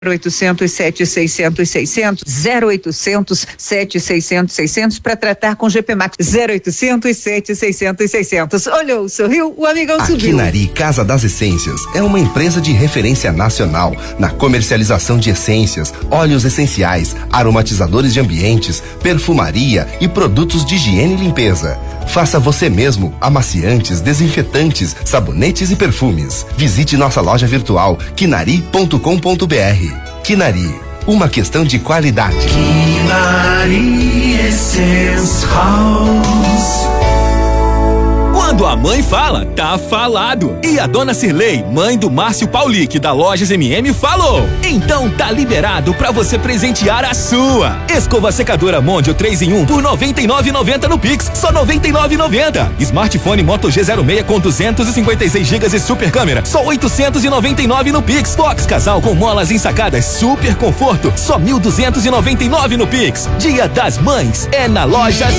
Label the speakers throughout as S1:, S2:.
S1: 0800 700 600, 0800 700 600 para tratar com GP Max. 0800 700 600. Olhou, sorriu, o amigão subiu.
S2: A Quinari Casa das Essências é uma empresa de referência nacional na comercialização de essências, óleos essenciais, aromatizadores de ambientes, perfumaria e produtos de higiene e limpeza. Faça você mesmo amaciantes, desinfetantes, sabonetes e perfumes. Visite nossa loja virtual quinari.com.br. Quinari, uma questão de qualidade.
S3: Quinari Essence House.
S4: Quando a mãe fala, tá falado. E a dona Cirlei, mãe do Márcio Paulic, da Lojas MM, falou. Então tá liberado pra você presentear a sua. Escova secadora Mondial 3 em 1 por R$ 99,90 no Pix, só R$ 99,90. Smartphone Moto G06 com 256 GB e super câmera, só R$ 899 no Pix. Box casal com molas ensacadas, super conforto, só R$ 1.299 no Pix. Dia das Mães é na Lojas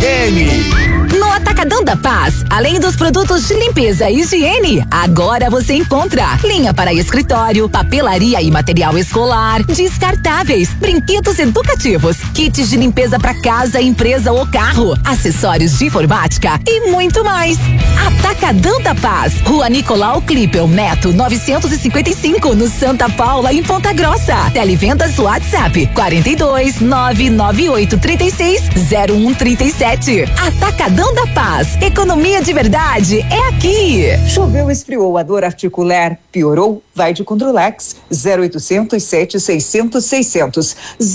S4: MM.
S5: No Atacadão da Paz, além dos produtos de limpeza e higiene, agora você encontra linha para escritório, papelaria e material escolar, descartáveis, brinquedos educativos, kits de limpeza para casa, empresa ou carro, acessórios de informática e muito mais. Atacadão da Paz, Rua Nicolau Clipel Neto 955, no Santa Paula, em Ponta Grossa. Televendas WhatsApp 42 998 36 0137. Atacadão da Paz, economia de verdade é aqui.
S1: Choveu, esfriou, a dor articular piorou? Vai de Controlax. 0800 7 600 600.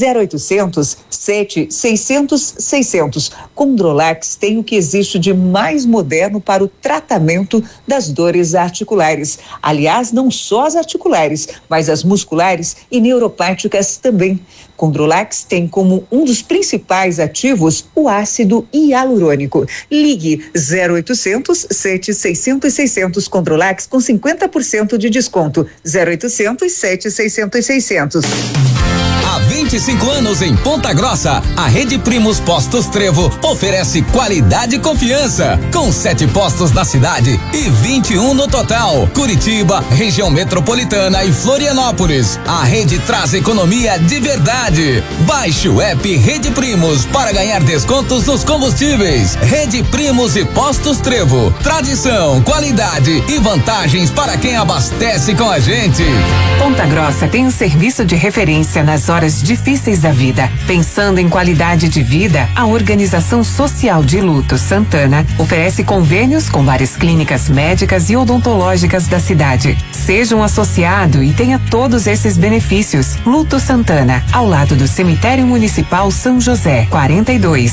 S1: 0800 7 600 600. Controlax tem o que existe de mais moderno para o tratamento das dores articulares. Aliás, não só as articulares, mas as musculares e neuropáticas também. Controlax tem como um dos principais ativos o ácido hialurônico. Ligue 0800 7 600 600. Controlax com 50% de desconto. 0800 7 600 600.
S6: Há 25 anos em Ponta Grossa, a Rede Primos Postos Trevo oferece qualidade e confiança, com 7 postos na cidade e 21 no total. Curitiba, região metropolitana e Florianópolis. A rede traz economia de verdade. Baixe o app Rede Primos para ganhar descontos nos combustíveis. Rede Primos e Postos Trevo. Tradição, qualidade e vantagens para quem abastece com a gente.
S7: Ponta Grossa tem um serviço de referência nas horas difíceis da vida. Pensando em qualidade de vida, a Organização Social de Luto Santana oferece convênios com várias clínicas médicas e odontológicas da cidade. Seja um associado e tenha todos esses benefícios. Luto Santana, ao lado do Cemitério Municipal São José, 42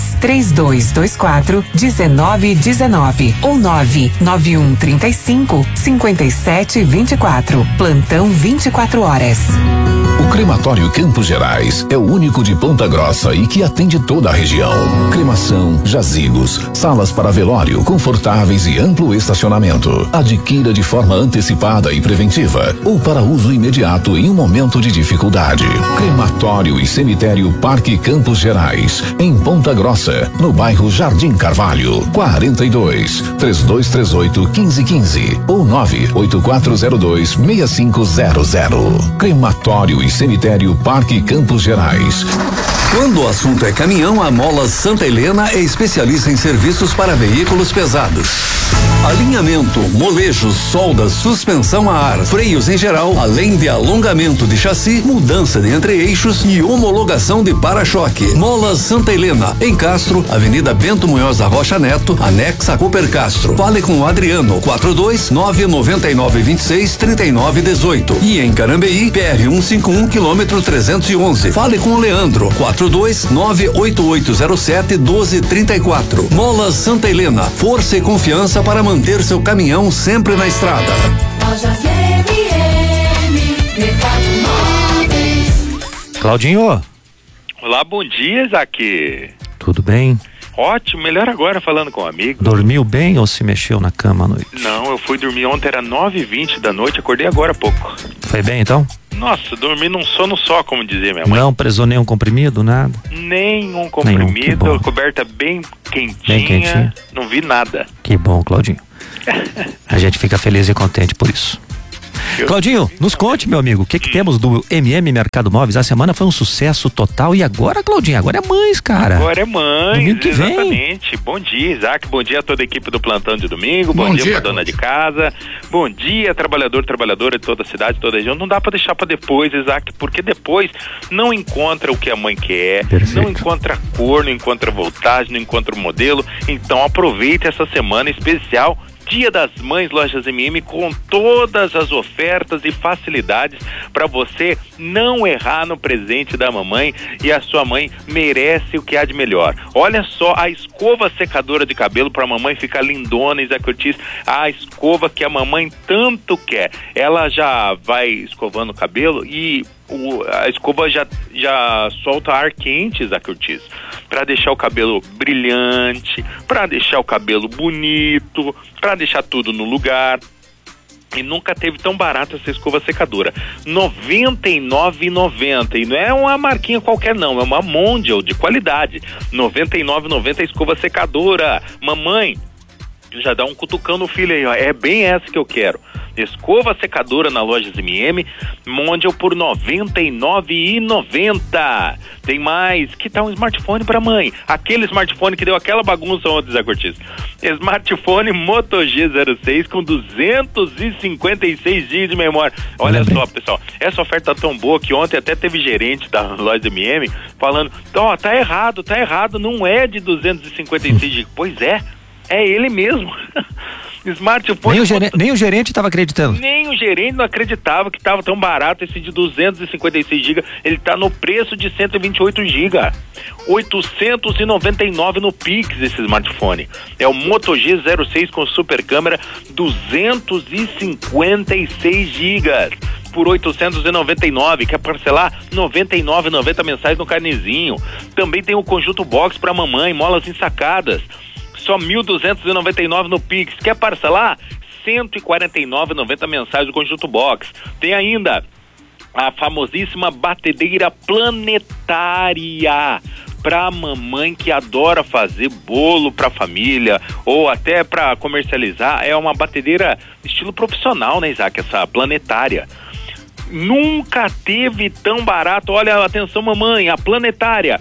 S7: 3224 1919 ou 991 35 57 24. Plantão 24 horas.
S8: O Crematório Campos Gerais é o único de Ponta Grossa e que atende toda a região. Cremação, jazigos, salas para velório confortáveis e amplo estacionamento. Adquira de forma antecipada e preventiva ou para uso imediato em um momento de dificuldade. Crematório e Cemitério Parque Campos Gerais, em Ponta Grossa, no bairro Jardim Carvalho. 42 3238 1515 ou 98402 6500. Crematório e Cemitério Parque Campos Gerais.
S9: Quando o assunto é caminhão, a Molas Santa Helena é especialista em serviços para veículos pesados. Alinhamento, molejos, soldas, suspensão a ar, freios em geral, além de alongamento de chassi, mudança de entre-eixos e homologação de para-choque. Molas Santa Helena, em Castro, Avenida Bento Munhoz da Rocha Neto, anexa a Cooper Castro. Fale com o Adriano, 42 999 26 39 18. E em Carambeí, PR 151, quilômetro 311. Fale com o Leandro, 42 98807 1234. Molas Santa Helena, força e confiança para manter seu caminhão sempre na estrada.
S3: Lojas MM, Mercado Móveis.
S10: Claudinho.
S11: Olá, bom dia, Isaac.
S10: Tudo bem?
S11: Ótimo, melhor agora falando com um amigo.
S10: Dormiu bem ou se mexeu na cama à noite?
S11: Não, eu fui dormir ontem, era 9h20 da noite, acordei agora há pouco.
S10: Foi bem então?
S11: Nossa, dormi num sono só, como dizia minha mãe.
S10: Não presou nenhum comprimido, nada?
S11: Nenhum comprimido, coberta bem quentinha,
S10: bem quentinha,
S11: não vi nada.
S10: Que bom, Claudinho. A gente fica feliz e contente por isso. Claudinho, nos conte, meu amigo, o que temos do MM Mercado Móveis? A semana foi um sucesso total e agora, Claudinho, agora é mães, cara.
S11: Agora é mães,
S10: domingo que vem.
S11: Exatamente. Bom dia, Isaac, bom dia a toda a equipe do Plantão de Domingo, bom dia pra dona de casa, bom dia trabalhadora de toda a cidade, toda a região. Não dá pra deixar pra depois, Isaac, porque depois não encontra o que a mãe quer, não encontra cor, não encontra voltagem, não encontra o modelo. Então aproveite essa semana especial Dia das Mães, Lojas MM, com todas as ofertas e facilidades para você não errar no presente da mamãe, e a sua mãe merece o que há de melhor. Olha só a escova secadora de cabelo para a mamãe ficar lindona, Isaac Ortiz, a escova que a mamãe tanto quer. Ela já vai escovando o cabelo e a escova já solta ar quente, Isaac Ortiz, para deixar o cabelo brilhante, para deixar o cabelo bonito, para deixar tudo no lugar. E nunca teve tão barato essa escova secadora, R$ 99,90, e não é uma marquinha qualquer não, é uma Mondial de qualidade, R$ 99,90 a escova secadora. Mamãe, já dá um cutucão no filho aí, ó. É bem essa que eu quero. Escova secadora na Lojas MM, Mondial por R$ 99,90. Tem mais, que tal um smartphone pra mãe? Aquele smartphone que deu aquela bagunça ontem, Zé Cortiz. Smartphone Moto G06 com 256 GB de memória. Olha só, pessoal, essa oferta tá tão boa que ontem até teve gerente da Lojas MM falando, ó, tá errado, não é de 256 GB. Pois é ele mesmo. Smartphone.
S10: Nem o gerente estava acreditando.
S11: Nem o gerente não acreditava que estava tão barato esse de 256 GB. Ele está no preço de 128 GB. 899 no Pix esse smartphone. É o Moto G06 com super câmera, 256 GB. Por 899, quer parcelar 99,90 mensais no carnezinho. Também tem o conjunto box para mamãe, molas ensacadas, só 1.299 no Pix. Quer parcelar? 149,90 mensais do conjunto box. Tem ainda a famosíssima batedeira planetária pra mamãe que adora fazer bolo pra família ou até pra comercializar. É uma batedeira estilo profissional, né, Isaac? Essa planetária nunca teve tão barato. Olha, atenção mamãe, a planetária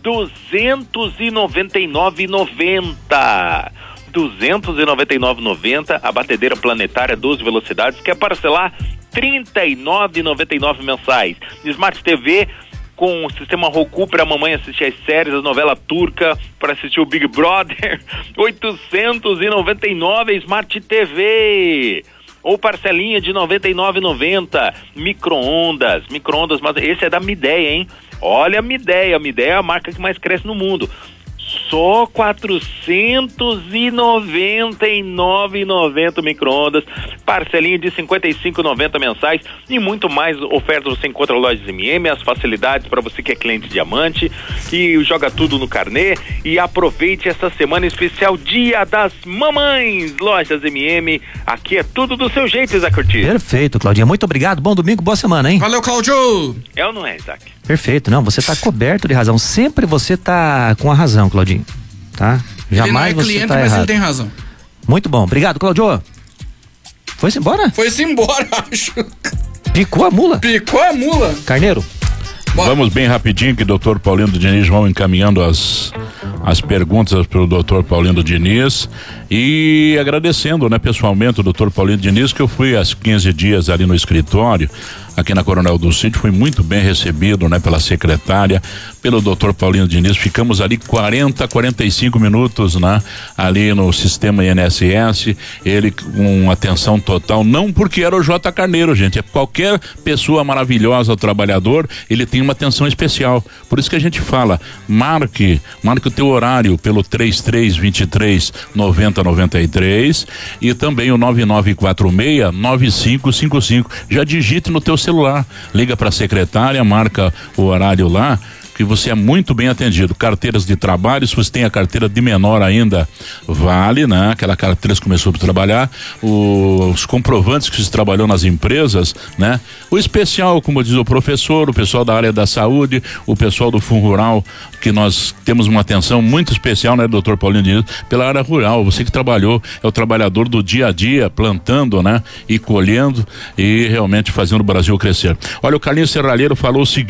S11: R$299,90. 299,90 a batedeira planetária 12 velocidades. Quer parcelar? R$39,99 mensais. Smart TV com o sistema Roku para a mamãe assistir as séries, a novela turca, para assistir o Big Brother. R$899 Smart TV. Ou parcelinha de R$99,90. Micro-ondas, mas esse é da Midea, hein? Olha a Midea é a marca que mais cresce no mundo. Só R$499,90 micro-ondas, parcelinha de R$55,90 mensais e muito mais ofertas você encontra na Lojas MM, as facilidades para você que é cliente diamante e joga tudo no carnê. E aproveite essa semana especial Dia das Mamães. Lojas MM, aqui é tudo do seu jeito, Isaac Ortiz.
S10: Perfeito, Claudinha, muito obrigado, bom domingo, boa semana, hein?
S12: Valeu, Cláudio!
S11: É ou não é, Isaac?
S10: Perfeito, não, você tá coberto de razão, sempre você tá com a razão, Claudinho, tá? Jamais
S12: ele não é cliente, mas ele tem razão.
S10: Muito bom, obrigado, Claudio. Foi-se embora?
S12: Foi-se embora, acho.
S10: Picou a mula?
S12: Picou a mula.
S10: Carneiro.
S13: Bora. Vamos bem rapidinho que o doutor Paulino Diniz vão encaminhando as perguntas para o doutor Paulino Diniz e agradecendo, né, pessoalmente o doutor Paulino Diniz, que eu fui há 15 dias ali no escritório aqui na Coronel Dulcídio, fui muito bem recebido, né, pela secretária, pelo doutor Paulino Diniz. Ficamos ali 45 minutos, né, ali no sistema INSS, ele com atenção total, não porque era o J. Carneiro, gente, é qualquer pessoa maravilhosa, o trabalhador, ele tem uma atenção especial. Por isso que a gente fala, marque o teu horário pelo 3323-9093 e também o 9946-9555. Já digite no teu celular, liga para a secretária, marca o horário lá que você é muito bem atendido. Carteiras de trabalho, se você tem a carteira de menor ainda, vale, né? Aquela carteira que começou a trabalhar, os comprovantes que você trabalhou nas empresas, né? O especial, como diz o professor, o pessoal da área da saúde, o pessoal do Fundo Rural, que nós temos uma atenção muito especial, né, doutor Paulinho Diniz, pela área rural. Você que trabalhou, é o trabalhador do dia a dia, plantando, né? E colhendo e realmente fazendo o Brasil crescer. Olha, o Carlinhos Serralheiro falou o seguinte: